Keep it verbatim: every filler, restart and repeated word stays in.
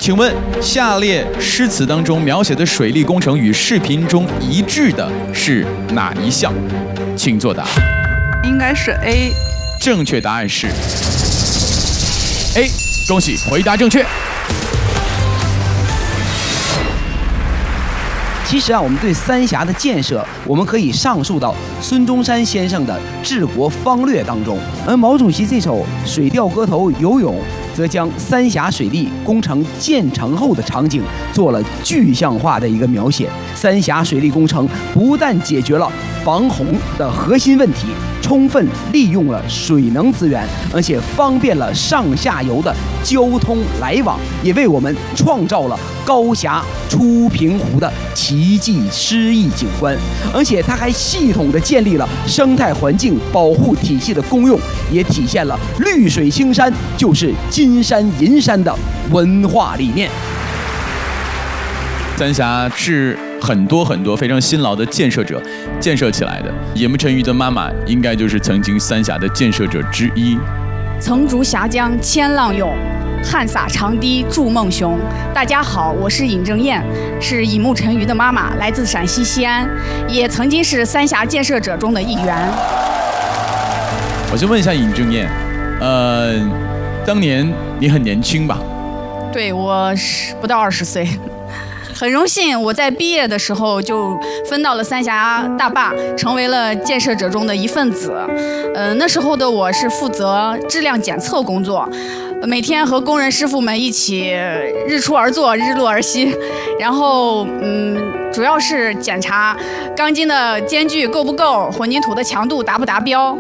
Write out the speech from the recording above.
请问下列诗词当中描写的水利工程与视频中一致的是哪一项？请作答。 应该是 A。 正确答案是 A， 恭喜回答正确。 其实啊，我们对三峡的建设，我们可以上溯到孙中山先生的《治国方略》当中，而毛主席这首《水调歌头·游泳》则将三峡水利工程建成后的场景做了具象化的一个描写。三峡水利工程不但解决了防洪的核心问题，充分利用了水能资源，而且方便了上下游的交通来往，也为我们创造了高峡出平湖的奇迹诗意景观。而且它还系统的建立了生态环境保护体系的功用，也体现了绿水青山就是金山银山的文化理念。 三峡是很多很多非常辛劳的建设者建设起来的，野木辰鱼的妈妈应该就是曾经三峡的建设者之一。 曾逐峡江千浪涌，汉洒长堤筑梦熊。大家好，我是尹正燕，是野木辰鱼的妈妈，来自陕西西安，也曾经是三峡建设者中的一员。 我先问一下尹正燕，呃，当年你很年轻吧？ 对，我是不到二十岁。很荣幸，我在毕业的时候就分到了三峡大坝，成为了建设者中的一份子。呃，那时候的我是负责质量检测工作，每天和工人师傅们一起日出而作，日落而息，然后嗯，主要是检查钢筋的间距够不够，混凝土的强度达不达标。